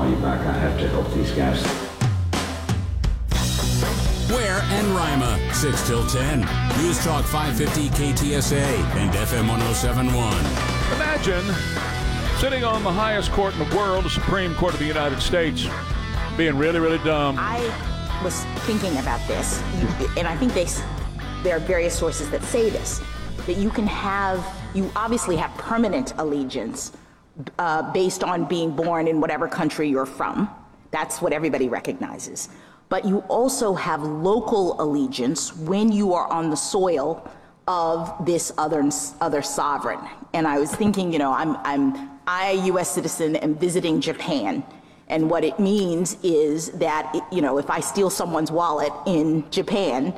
call you back. I have to help these guys. Ware and Rima, 6 till 10. News Talk 550 KTSA and FM 1071. Imagine sitting on the highest court in the world, the Supreme Court of the United States, being really, really dumb. I was thinking about this, and I think there are various sources that say this, that you obviously have permanent allegiance based on being born in whatever country you're from. That's what everybody recognizes. But you also have local allegiance when you are on the soil of this other sovereign. And I was thinking, I, a U.S. citizen, am visiting Japan. And what it means is that, if I steal someone's wallet in Japan,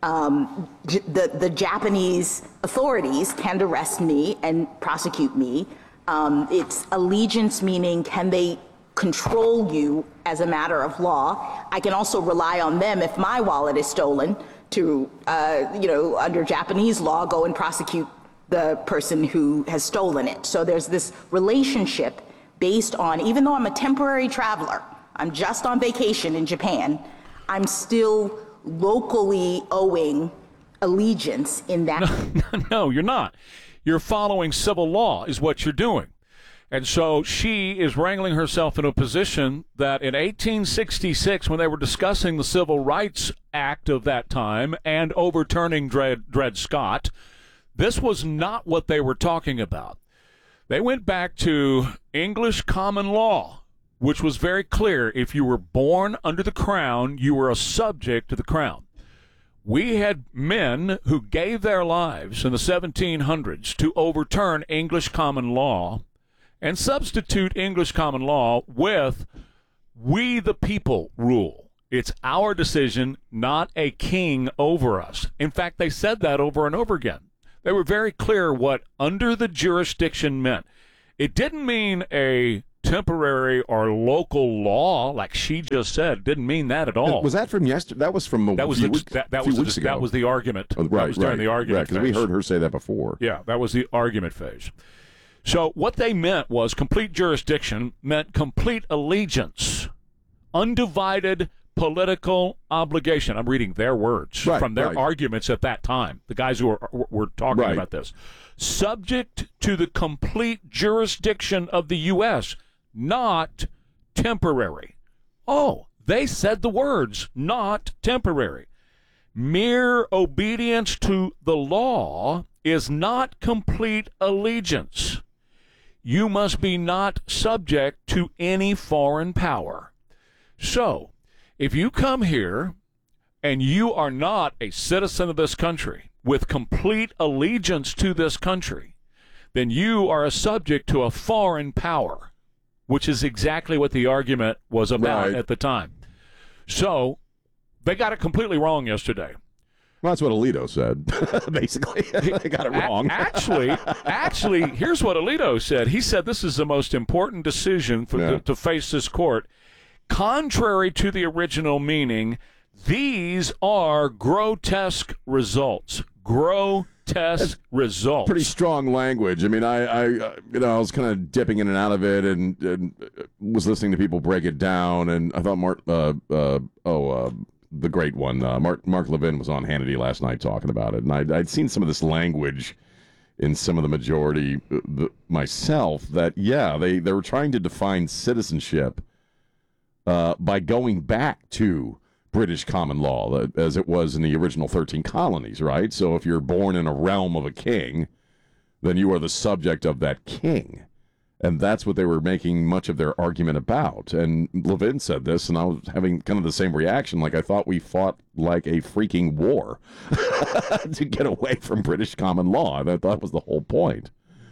the Japanese authorities can arrest me and prosecute me. It's allegiance, meaning can they control you as a matter of law. I can also rely on them if my wallet is stolen to, under Japanese law, go and prosecute the person who has stolen it. So there's this relationship based on, even though I'm a temporary traveler, I'm just on vacation in Japan, I'm still locally owing allegiance in that. No, you're not. You're following civil law is what you're doing. And so she is wrangling herself into a position that in 1866, when they were discussing the Civil Rights Act of that time and overturning Dred Scott, this was not what they were talking about. They went back to English common law, which was very clear. If you were born under the crown, you were a subject to the crown. We had men who gave their lives in the 1700s to overturn English common law and substitute English common law with we the people rule. It's our decision, not a king over us. In fact, they said that over and over again. They were very clear what under the jurisdiction meant. It didn't mean a temporary or local law, like she just said. It didn't mean that at all. Was that from yesterday? That was from that was few the, weeks, that few was weeks the, ago. That was the argument. Right, that was during the argument phase. Because we heard her say that before. Yeah, that was the argument phase. So what they meant was complete jurisdiction meant complete allegiance, undivided political obligation. I'm reading their words from their arguments at that time, the guys who were talking about this. Subject to the complete jurisdiction of the U.S., not temporary. Oh, they said the words, not temporary. Mere obedience to the law is not complete allegiance. You must be not subject to any foreign power. So, if you come here and you are not a citizen of this country with complete allegiance to this country, then you are a subject to a foreign power, which is exactly what the argument was about at the time. So, they got it completely wrong yesterday. Well, that's what Alito said, basically. They got it wrong. Actually, here's what Alito said. He said this is the most important decision to face this court. Contrary to the original meaning, these are grotesque results. Grotesque results. Pretty strong language. I mean, I was kind of dipping in and out of it and was listening to people break it down, and I thought the great one, Mark Levin, was on Hannity last night talking about it, and I'd seen some of this language in some of the majority myself that, they were trying to define citizenship by going back to British common law, as it was in the original 13 colonies, right? So if you're born in a realm of a king, then you are the subject of that king. And that's what they were making much of their argument about. And Levin said this, and I was having kind of the same reaction. Like, I thought we fought like a freaking war to get away from British common law. And I thought that was the whole point.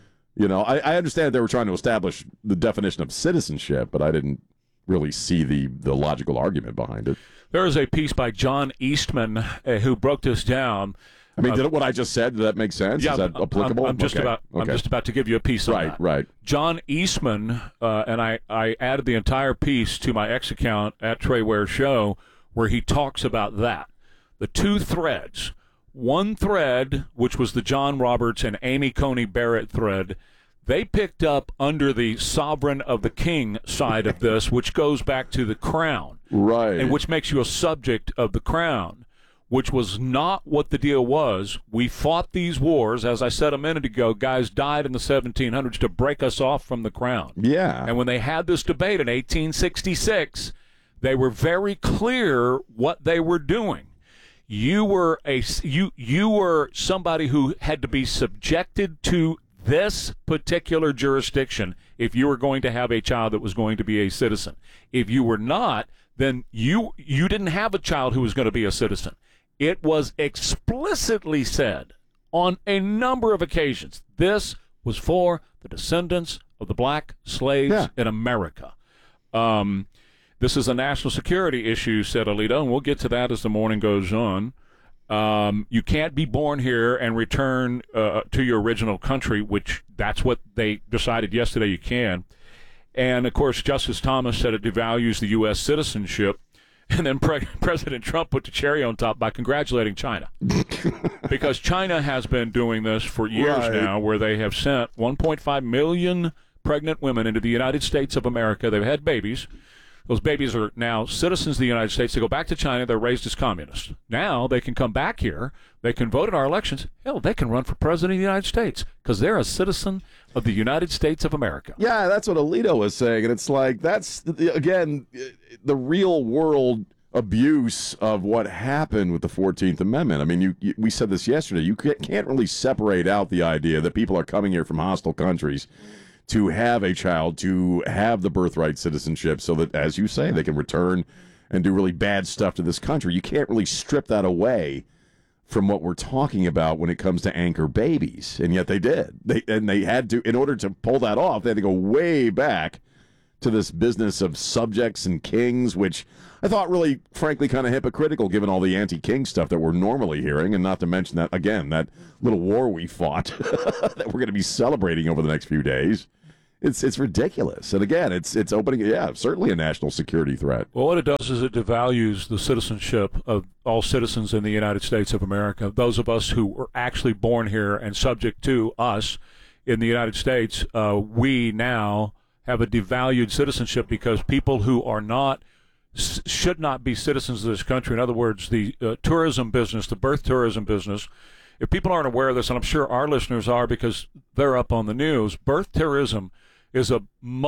I understand they were trying to establish the definition of citizenship, but I didn't really see the logical argument behind it. There is a piece by John Eastman who broke this down. I mean, did what I just said, did that make sense? Yeah, is that applicable? I'm just about to give you a piece on that. Right. John Eastman, and I added the entire piece to my X account at Trey Ware Show, where he talks about that. The two threads. One thread, which was the John Roberts and Amy Coney Barrett thread, They picked up under the sovereign of the king side of this, which goes back to the crown. Right. And which makes you a subject of the crown, which was not what the deal was. We fought these wars, as I said a minute ago, guys died in the 1700s to break us off from the crown. Yeah. And when they had this debate in 1866, they were very clear what they were doing. You were you were somebody who had to be subjected to this particular jurisdiction if you were going to have a child that was going to be a citizen. If you were not, then you didn't have a child who was going to be a citizen. It was explicitly said on a number of occasions, this was for the descendants of the black slaves in America. This is a national security issue, said Alito, and we'll get to that as the morning goes on. You can't be born here and return to your original country, which that's what they decided yesterday you can. And, of course, Justice Thomas said it devalues the U.S. citizenship. And then President Trump put the cherry on top by congratulating China. Because China has been doing this for years now, where they have sent 1.5 million pregnant women into the United States of America. They've had babies. Those babies are now citizens of the United States. They go back to China. They're raised as communists. Now they can come back here. They can vote in our elections. Hell, they can run for president of the United States because they're a citizen of the United States of America. Yeah, that's what Alito was saying. And it's like, that's, again, the real world abuse of what happened with the 14th Amendment. I mean, we said this yesterday. You can't really separate out the idea that people are coming here from hostile countries to have a child, to have the birthright citizenship so that, as you say, they can return and do really bad stuff to this country. You can't really strip that away from what we're talking about when it comes to anchor babies. And yet they did. They had to, in order to pull that off, they had to go way back to this business of subjects and kings, which I thought really, frankly, kind of hypocritical given all the anti-king stuff that we're normally hearing, and not to mention that, again, that little war we fought that we're going to be celebrating over the next few days. It's ridiculous. And again, it's opening, certainly a national security threat. Well, what it does is it devalues the citizenship of all citizens in the United States of America. Those of us who were actually born here and subject to us in the United States, we now have a devalued citizenship because people who are not, should not be citizens of this country. In other words, the tourism business, the birth tourism business, if people aren't aware of this, and I'm sure our listeners are because they're up on the news, birth tourism is a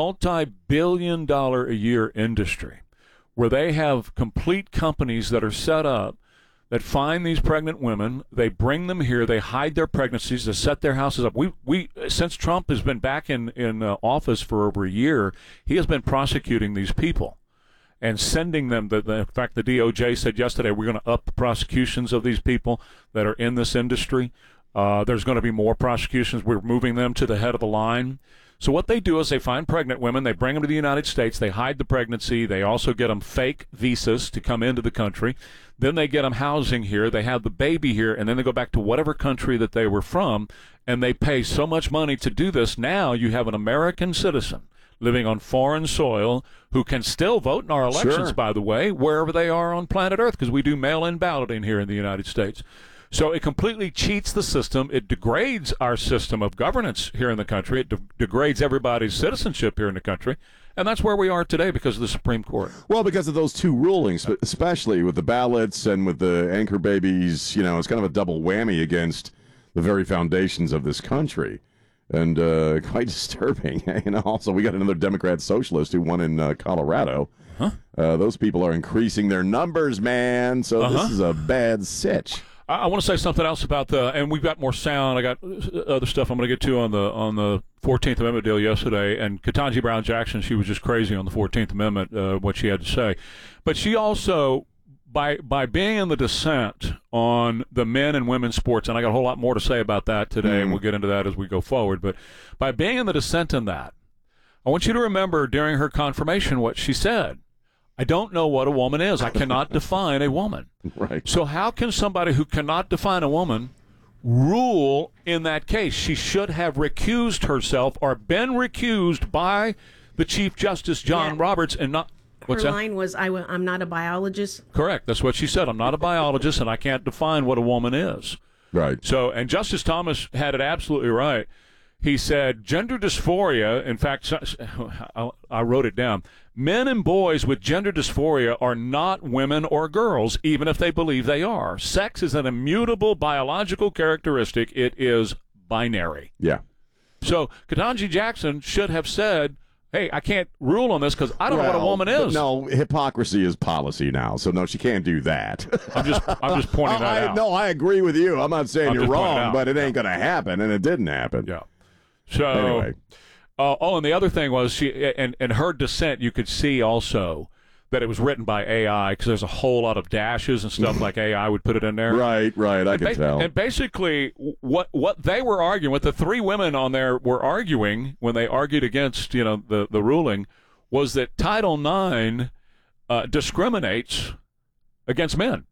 multi-billion-dollar-a-year industry where they have complete companies that are set up that find these pregnant women, they bring them here, they hide their pregnancies, they set their houses up. We since Trump has been back in office for over a year, he has been prosecuting these people and sending them. In fact, the DOJ said yesterday we're going to up the prosecutions of these people that are in this industry. There's going to be more prosecutions. We're moving them to the head of the line. So what they do is they find pregnant women, they bring them to the United States, they hide the pregnancy, they also get them fake visas to come into the country, then they get them housing here, they have the baby here, and then they go back to whatever country that they were from, and they pay so much money to do this. Now you have an American citizen living on foreign soil who can still vote in our elections, by the way, wherever they are on planet Earth, because we do mail-in balloting here in the United States. So it completely cheats the system. It degrades our system of governance here in the country. It degrades everybody's citizenship here in the country. And that's where we are today because of the Supreme Court. Well, because of those two rulings, especially with the ballots and with the anchor babies, it's kind of a double whammy against the very foundations of this country. And quite disturbing. Also, we got another Democrat socialist who won in Colorado. Those people are increasing their numbers, man. So this is a bad sitch. I want to say something else about and we've got more sound. I got other stuff I'm going to get to on the 14th Amendment deal yesterday. And Ketanji Brown Jackson, she was just crazy on the 14th Amendment, what she had to say. But she also, by being in the dissent on the men and women's sports, and I got a whole lot more to say about that today, and we'll get into that as we go forward. But by being in the dissent in that, I want you to remember during her confirmation what she said. I don't know what a woman is. I cannot define a woman. Right. So how can somebody who cannot define a woman rule in that case? She should have recused herself or been recused by the Chief Justice John Roberts and not. What's her that? line was, I'm not a biologist. Correct. That's what she said. I'm not a biologist and I can't define what a woman is. Right. So, and Justice Thomas had it absolutely right. He said gender dysphoria, in fact, I wrote it down, men and boys with gender dysphoria are not women or girls, even if they believe they are. Sex is an immutable biological characteristic. It is binary. Yeah. So Ketanji Jackson should have said, hey, I can't rule on this because I don't know what a woman is. No, hypocrisy is policy now, so no, she can't do that. I'm just pointing that out. No, I agree with you. I'm not saying you're wrong, but it ain't going to happen, and it didn't happen. Yeah. So anyway. And the other thing was she and her dissent. You could see also that it was written by AI because there's a whole lot of dashes and stuff like AI would put it in there. Right. I can tell. And basically, what they were arguing, what the three women on there were arguing when they argued against the ruling, was that Title IX discriminates against men.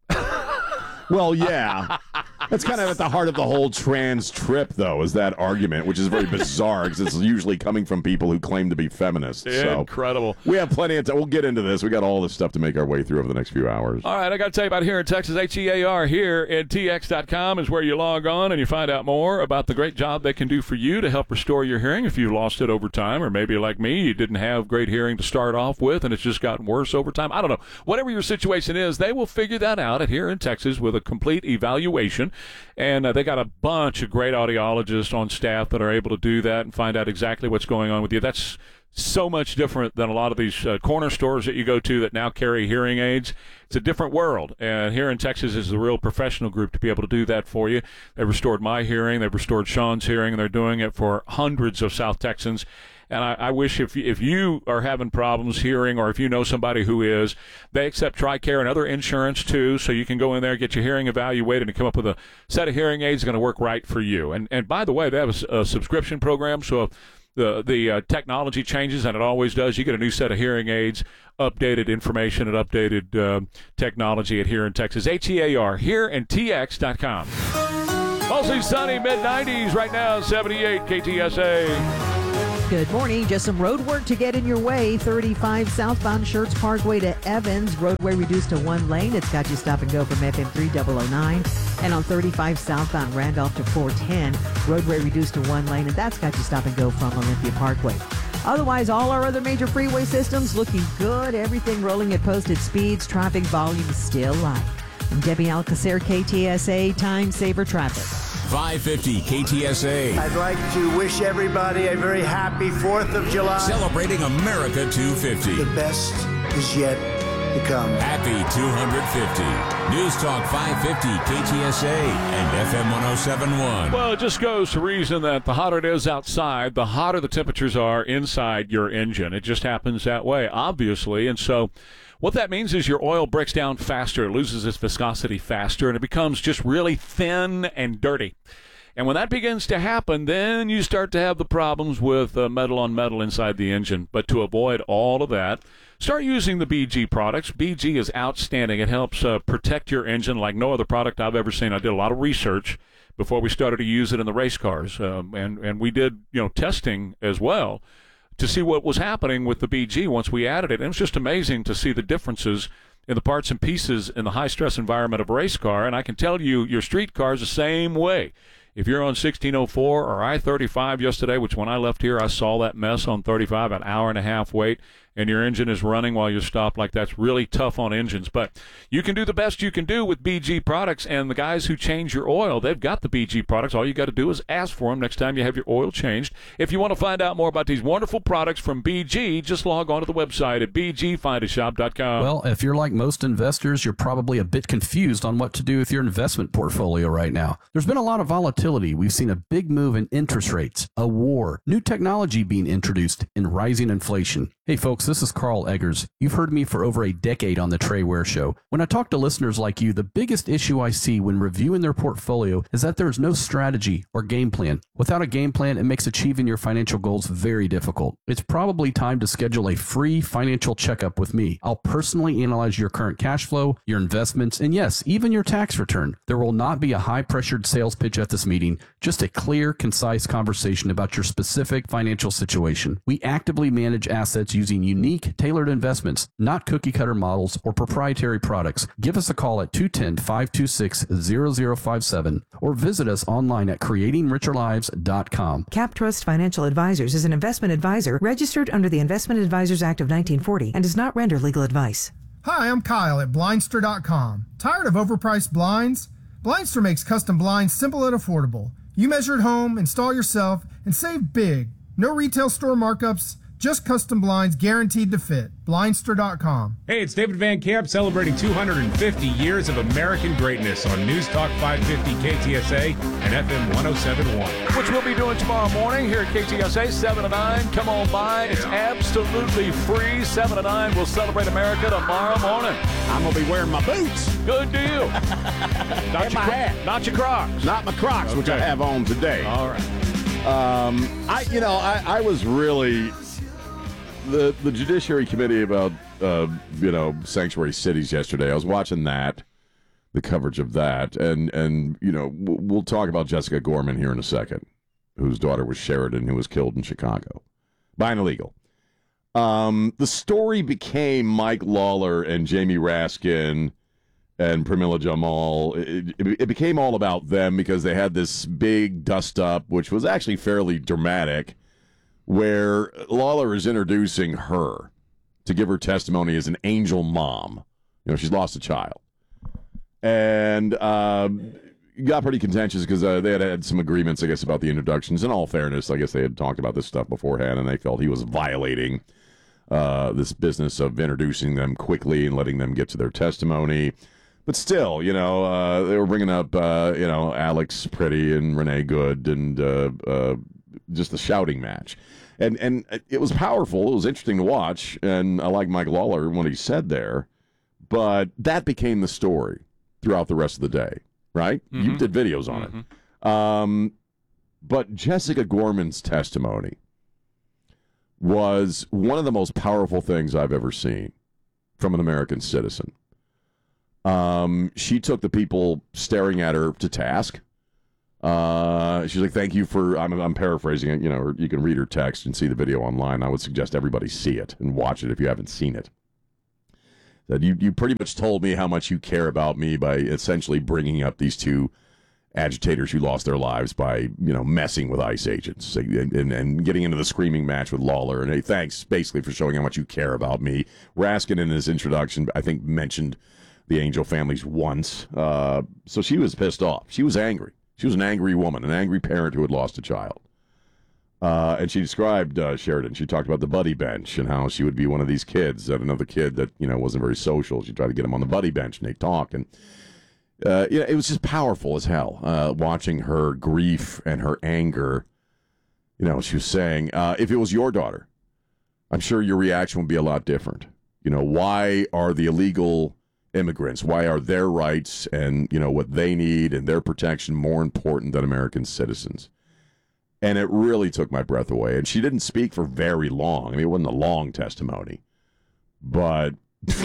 Well, yeah. That's kind of at the heart of the whole trans trip, though, is that argument, which is very bizarre because it's usually coming from people who claim to be feminists. Incredible. So we have plenty of time. We'll get into this. We got all this stuff to make our way through over the next few hours. All right, I got to tell you about Here in Texas. HEAR here at TX.com is where you log on and you find out more about the great job they can do for you to help restore your hearing if you lost it over time, or maybe like me, you didn't have great hearing to start off with and it's just gotten worse over time. I don't know. Whatever your situation is, they will figure that out at Here in Texas with a complete evaluation. And they got a bunch of great audiologists on staff that are able to do that and find out exactly what's going on with you. That's so much different than a lot of these corner stores that you go to that now carry hearing aids. It's a different world. And Here in Texas is a real professional group to be able to do that for you. They've restored my hearing. They've restored Sean's hearing, and they're doing it for hundreds of South Texans. And I wish if you are having problems hearing, or if you know somebody who is, they accept TRICARE and other insurance too, so you can go in there, get your hearing evaluated, and come up with a set of hearing aids that's going to work right for you. And by the way, they have a subscription program, so if the technology changes, and it always does, you get a new set of hearing aids, updated information, and updated technology at Here in Texas. HEAR, HereInTX.com. Mostly sunny, mid-90s right now, 78 KTSA. Good morning. Just some road work to get in your way. 35 southbound Schertz Parkway to Evans. Roadway reduced to one lane. It's got you stop and go from FM 3009. And on 35 southbound Randolph to 410. Roadway reduced to one lane, and that's got you stop and go from Olympia Parkway. Otherwise, all our other major freeway systems looking good. Everything rolling at posted speeds. Traffic volume still light. I'm Debbie Alcacer, KTSA Time Saver Traffic. 550 KTSA. I'd like to wish everybody a very happy 4th of July. Celebrating America 250. The best is yet to come. Happy 250. News Talk 550 KTSA and FM 1071. Well, it just goes to reason that the hotter it is outside, the hotter the temperatures are inside your engine. It just happens that way, obviously. And so what that means is your oil breaks down faster, it loses its viscosity faster, and it becomes just really thin and dirty. And when that begins to happen, then you start to have the problems with metal on metal inside the engine. But to avoid all of that, start using the BG products. BG is outstanding. It helps protect your engine like no other product I've ever seen. I did a lot of research before we started to use it in the race cars, and we did testing as well to see what was happening with the BG once we added it. And it was just amazing to see the differences in the parts and pieces in the high-stress environment of a race car. And I can tell you, your street car is the same way. If you're on 1604 or I-35 yesterday, which when I left here, I saw that mess on 35, an hour and a half wait, and your engine is running while you're stopped, like that's really tough on engines. But you can do the best you can do with BG products, and the guys who change your oil, they've got the BG products. All you got to do is ask for them next time you have your oil changed. If you want to find out more about these wonderful products from BG, just log on to the website at bgfindashop.com. Well, if you're like most investors, you're probably a bit confused on what to do with your investment portfolio right now. There's been a lot of volatility. We've seen a big move in interest rates, a war, new technology being introduced, and rising inflation. Hey folks, this is Carl Eggers. You've heard me for over a decade on the Trey Ware Show. When I talk to listeners like you, the biggest issue I see when reviewing their portfolio is that there is no strategy or game plan. Without a game plan, it makes achieving your financial goals very difficult. It's probably time to schedule a free financial checkup with me. I'll personally analyze your current cash flow, your investments, and yes, even your tax return. There will not be a high-pressured sales pitch at this meeting, just a clear, concise conversation about your specific financial situation. We actively manage assets associates using unique, tailored investments, not cookie-cutter models or proprietary products. Give us a call at 210-526-0057 or visit us online at creatingricherlives.com. CapTrust Financial Advisors is an investment advisor registered under the Investment Advisors Act of 1940 and does not render legal advice. Hi, I'm Kyle at Blindster.com. Tired of overpriced blinds? Blindster makes custom blinds simple and affordable. You measure at home, install yourself, and save big. No retail store markups, just custom blinds guaranteed to fit. Blindster.com. Hey, it's David Van Camp celebrating 250 years of American greatness on News Talk 550 KTSA and FM 1071. Which we'll be doing tomorrow morning here at KTSA, 7 to 9. Come on by. It's absolutely free. 7 to 9. We'll celebrate America tomorrow morning. I'm going to be wearing my boots. Good deal. Not my hat. Not your Crocs. Not my Crocs, which I have on today. All right. I was really the Judiciary Committee about sanctuary cities yesterday. I was watching that, the coverage of that, and we'll talk about Jessica Gorman here in a second, whose daughter was Sheridan, who was killed in Chicago by an illegal. The story became Mike Lawler and Jamie Raskin and Pramila Jamal. It became all about them because they had this big dust-up, which was actually fairly dramatic, where Lawler is introducing her to give her testimony as an angel mom. She's lost a child. And got pretty contentious because they had some agreements, I guess, about the introductions. In all fairness, I guess they had talked about this stuff beforehand, and they felt he was violating this business of introducing them quickly and letting them get to their testimony. But still, they were bringing up, Alex Pretty and Renee Good and just the shouting match. And it was powerful. It was interesting to watch. And I like Mike Lawler and what he said there. But that became the story throughout the rest of the day, right? Mm-hmm. You did videos on it. But Jessica Gorman's testimony was one of the most powerful things I've ever seen from an American citizen. She took the people staring at her to task. She's like, thank you for, I'm paraphrasing it, or you can read her text and see the video online. I would suggest everybody see it and watch it if you haven't seen it. That you pretty much told me how much you care about me by essentially bringing up these two agitators who lost their lives by, messing with ICE agents and getting into the screaming match with Lawler. And hey, thanks basically for showing how much you care about me. Raskin in his introduction, I think, mentioned the Angel families once. So she was pissed off. She was angry. She was an angry woman, an angry parent who had lost a child. And she described Sheridan. She talked about the buddy bench and how she would be one of these kids, that another kid that, wasn't very social. She'd try to get him on the buddy bench, and they'd talk. And, it was just powerful as hell, watching her grief and her anger. She was saying, if it was your daughter, I'm sure your reaction would be a lot different. Why are the illegal immigrants, why are their rights and, what they need and their protection more important than American citizens? And it really took my breath away. And she didn't speak for very long. It wasn't a long testimony. But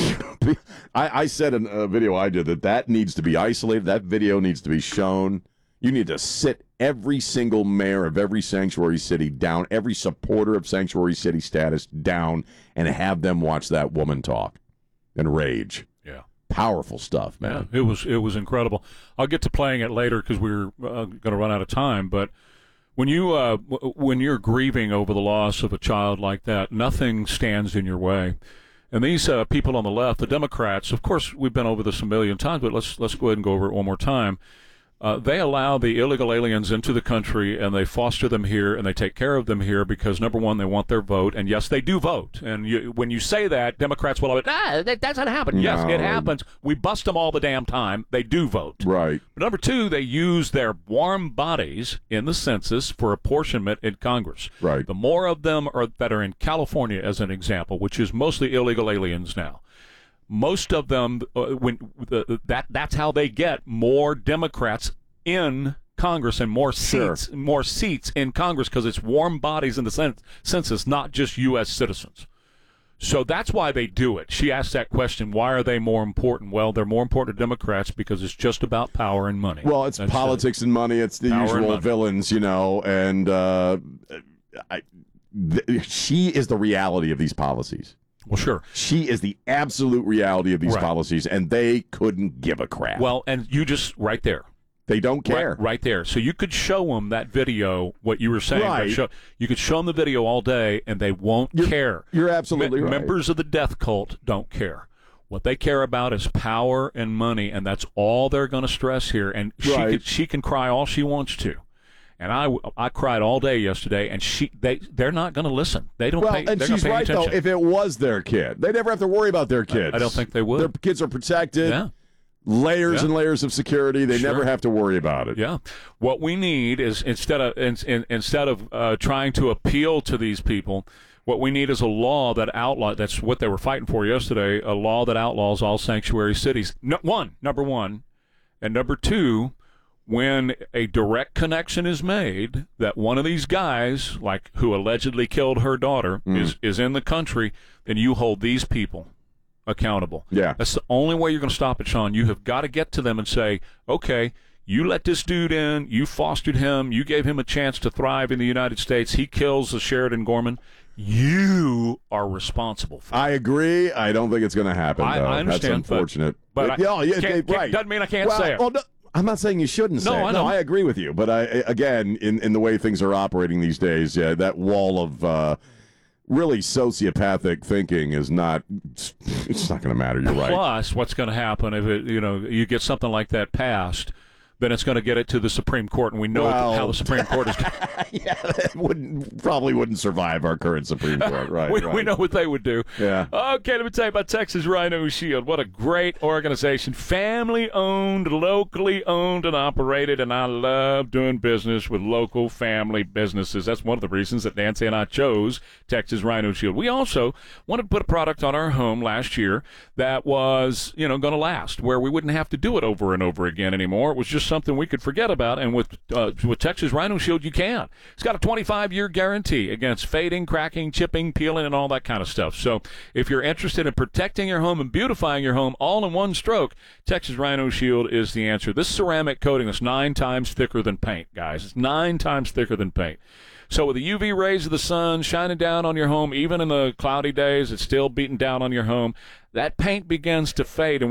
I said in a video I did that needs to be isolated. That video needs to be shown. You need to sit every single mayor of every sanctuary city down, every supporter of sanctuary city status down, and have them watch that woman talk and rage. Yeah. Powerful stuff, man. Yeah, it was incredible. I'll get to playing it later because we're going to run out of time. But when you're grieving over the loss of a child like that, nothing stands in your way. And these people on the left, the Democrats, of course, we've been over this a million times, but let's go ahead and go over it one more time. They allow the illegal aliens into the country, and they foster them here, and they take care of them here because, number one, they want their vote. And, yes, they do vote. And when you say that, Democrats will always, that doesn't happen. No. Yes, it happens. We bust them all the damn time. They do vote. Right. But number two, they use their warm bodies in the census for apportionment in Congress. Right. The more of them that are in California, as an example, which is mostly illegal aliens now, most of them, that's how they get more Democrats in Congress and more seats in Congress, because it's warm bodies in the census, not just U.S. citizens. So that's why they do it. She asked that question, why are they more important? Well, they're more important to Democrats because it's just about power and money. Well, it's politics and money. It's the usual villains, and she is the reality of these policies. Well, sure. She is the absolute reality of these policies, and they couldn't give a crap. Well, and you just, right there. They don't care. Right there. So you could show them that video, what you were saying. Right. You could show them the video all day, and they won't care. You're absolutely right. Members of the death cult don't care. What they care about is power and money, and that's all they're going to stress here. And she can cry all she wants to. And I cried all day yesterday, and they're not going to listen. They don't. And she's right attention. though. If it was their kid, they never have to worry about their kids. I don't think they would. Their kids are protected. Yeah. Layers and layers of security. They never have to worry about it. Yeah. What we need is instead of trying to appeal to these people, what we need is a law that that's what they were fighting for yesterday. A law that outlaws all sanctuary cities. Number one, and number two. When a direct connection is made that one of these guys, like who allegedly killed her daughter, is in the country, then you hold these people accountable. Yeah. That's the only way you're going to stop it, Sean. You have got to get to them and say, okay, you let this dude in, you fostered him, you gave him a chance to thrive in the United States, he kills the Sheridan Gorman, you are responsible for it. I agree. I don't think it's going to happen, though. I understand. That's unfortunate. But right. Doesn't mean I can't say it. Well, no, I'm not saying you shouldn't say it. No, I agree with you. But again, in the way things are operating these days, that wall of really sociopathic thinking is not. It's not going to matter. You're right. Plus, what's going to happen if you get something like that passed? Then it's going to get it to the Supreme Court, and we know how the Supreme Court is. Yeah, that probably wouldn't survive our current Supreme Court, right? We know what they would do. Yeah. Okay, let me tell you about Texas Rhino Shield. What a great organization. Family-owned, locally owned and operated, and I love doing business with local family businesses. That's one of the reasons that Nancy and I chose Texas Rhino Shield. We also wanted to put a product on our home last year that was, going to last, where we wouldn't have to do it over and over again anymore. It was just something we could forget about, and with Texas Rhino Shield, you can. It's got a 25-year guarantee against fading, cracking, chipping, peeling, and all that kind of stuff. So if you're interested in protecting your home and beautifying your home all in one stroke, Texas Rhino Shield is the answer. This ceramic coating is 9 times thicker than paint, guys. It's 9 times thicker than paint. So with the UV rays of the sun shining down on your home, even in the cloudy days, it's still beating down on your home. That paint begins to fade, and